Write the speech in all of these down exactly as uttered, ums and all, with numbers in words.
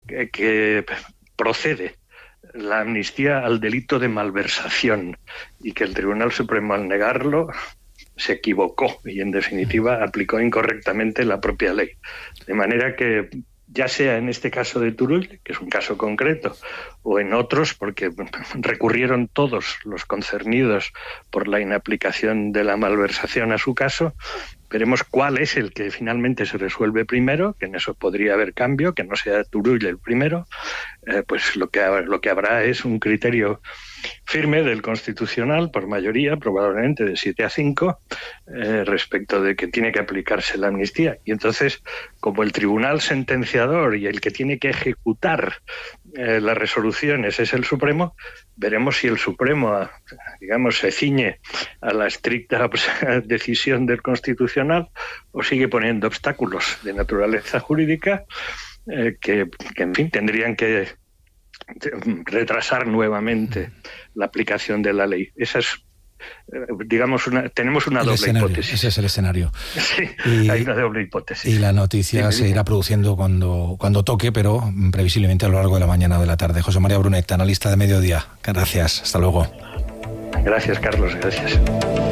que, que procede la amnistía al delito de malversación y que el Tribunal Supremo, al negarlo, se equivocó y, en definitiva, aplicó incorrectamente la propia ley. De manera que, ya sea en este caso de Turull, que es un caso concreto, o en otros, porque recurrieron todos los concernidos por la inaplicación de la malversación a su caso, veremos cuál es el que finalmente se resuelve primero, que en eso podría haber cambio, que no sea Turull el primero. Eh, pues lo que, lo que habrá es un criterio firme del Constitucional, por mayoría, probablemente de siete a cinco, eh, respecto de que tiene que aplicarse la amnistía. Y entonces, como el tribunal sentenciador y el que tiene que ejecutar eh, las resoluciones es el Supremo, veremos si el Supremo, digamos, se ciñe a la estricta decisión del Constitucional o sigue poniendo obstáculos de naturaleza jurídica eh, que, que, en fin, tendrían que retrasar nuevamente la aplicación de la ley. Esa es, digamos, una, tenemos una el doble escenario, hipótesis. Ese es el escenario. Sí, y, hay una doble hipótesis. Y la noticia sí, se irá produciendo cuando, cuando toque, pero previsiblemente a lo largo de la mañana o de la tarde. José María Brunet, analista de Mediodía. Gracias, hasta luego. Gracias, Carlos, gracias.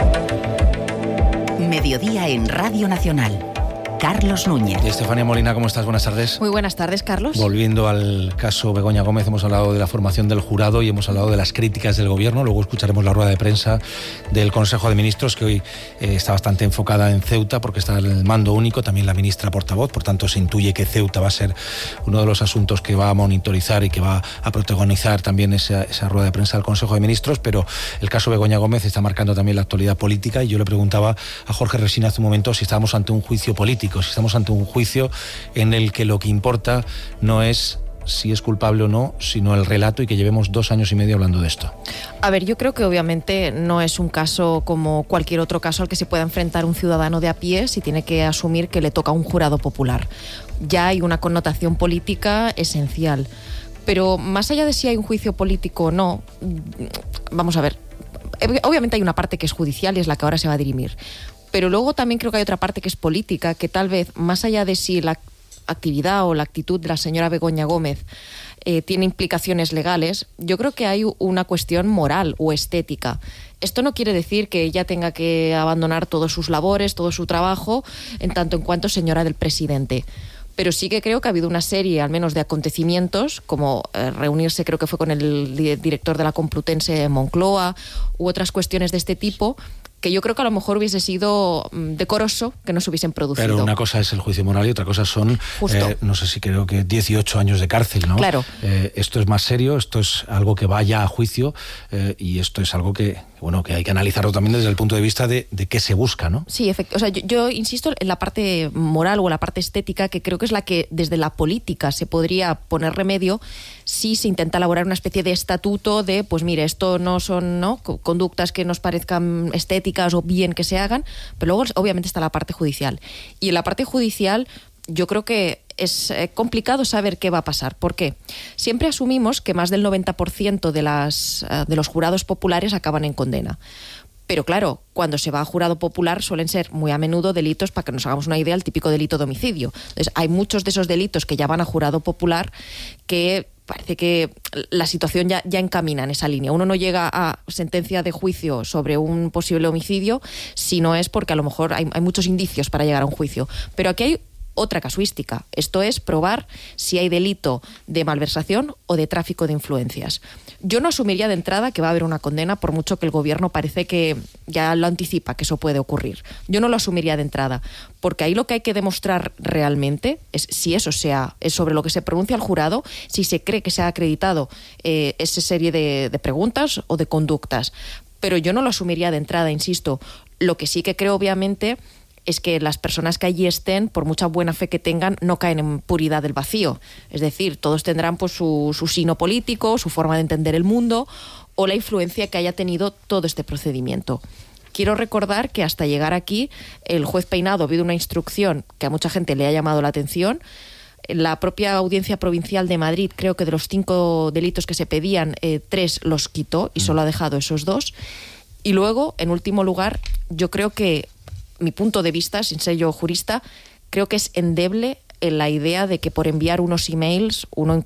Mediodía en Radio Nacional. Carlos Núñez. Y Estefanía Molina, ¿cómo estás? Buenas tardes. Muy buenas tardes, Carlos. Volviendo al caso Begoña Gómez, hemos hablado de la formación del jurado y hemos hablado de las críticas del gobierno. Luego escucharemos la rueda de prensa del Consejo de Ministros, que hoy eh, está bastante enfocada en Ceuta, porque está el mando único, también la ministra portavoz. Por tanto, se intuye que Ceuta va a ser uno de los asuntos que va a monitorizar y que va a protagonizar también esa, esa rueda de prensa del Consejo de Ministros. Pero el caso Begoña Gómez está marcando también la actualidad política, y yo le preguntaba a Jorge Resina hace un momento si estábamos ante un juicio político, si estamos ante un juicio en el que lo que importa no es si es culpable o no, sino el relato, y que llevemos dos años y medio hablando de esto. A ver, yo creo que obviamente no es un caso como cualquier otro caso al que se pueda enfrentar un ciudadano de a pie si tiene que asumir que le toca a un jurado popular. Ya hay una connotación política esencial. Pero más allá de si hay un juicio político o no, vamos a ver, obviamente hay una parte que es judicial y es la que ahora se va a dirimir. Pero luego también creo que hay otra parte que es política, que tal vez, más allá de si la actividad o la actitud de la señora Begoña Gómez eh, tiene implicaciones legales, yo creo que hay una cuestión moral o estética. Esto no quiere decir que ella tenga que abandonar todas sus labores, todo su trabajo, en tanto en cuanto señora del presidente. Pero sí que creo que ha habido una serie, al menos, de acontecimientos, como eh, reunirse, creo que fue con el director de la Complutense en Moncloa, u otras cuestiones de este tipo, que yo creo que a lo mejor hubiese sido decoroso que no se hubiesen producido. Pero una cosa es el juicio moral y otra cosa son, eh, no sé si creo que dieciocho años de cárcel, ¿no? Claro. Eh, esto es más serio, esto es algo que vaya a juicio eh, y esto es algo que, bueno, que hay que analizarlo también desde el punto de vista de, de qué se busca, ¿no? Sí, efectivamente. O sea, yo, yo insisto en la parte moral o en la parte estética, que creo que es la que desde la política se podría poner remedio si se intenta elaborar una especie de estatuto de, pues mire, esto no son, ¿no?, conductas que nos parezcan estéticas o bien que se hagan, pero luego obviamente está la parte judicial. Y en la parte judicial yo creo que es complicado saber qué va a pasar. ¿Por qué? Siempre asumimos que más del noventa por ciento de, las, de los jurados populares acaban en condena. Pero claro, cuando se va a jurado popular suelen ser muy a menudo delitos, para que nos hagamos una idea, el típico delito de homicidio. Entonces, hay muchos de esos delitos que ya van a jurado popular que parece que la situación ya, ya encamina en esa línea. Uno no llega a sentencia de juicio sobre un posible homicidio si no es porque a lo mejor hay, hay muchos indicios para llegar a un juicio. Pero aquí hay otra casuística. Esto es probar si hay delito de malversación o de tráfico de influencias. Yo no asumiría de entrada que va a haber una condena, por mucho que el gobierno parece que ya lo anticipa, que eso puede ocurrir. Yo no lo asumiría de entrada, porque ahí lo que hay que demostrar realmente es si eso sea es sobre lo que se pronuncia el jurado, si se cree que se ha acreditado eh, esa serie de, de preguntas o de conductas. Pero yo no lo asumiría de entrada, insisto. Lo que sí que creo, obviamente, es que las personas que allí estén, por mucha buena fe que tengan, no caen en puridad del vacío. Es decir, todos tendrán pues su, su sino político, su forma de entender el mundo o la influencia que haya tenido todo este procedimiento. Quiero recordar que hasta llegar aquí, el juez Peinado, ha habido una instrucción que a mucha gente le ha llamado la atención. La propia Audiencia Provincial de Madrid, creo que de los cinco delitos que se pedían, eh, tres los quitó y solo ha dejado esos dos. Y luego, en último lugar, yo creo que mi punto de vista, sin ser yo jurista, creo que es endeble en la idea de que por enviar unos emails uno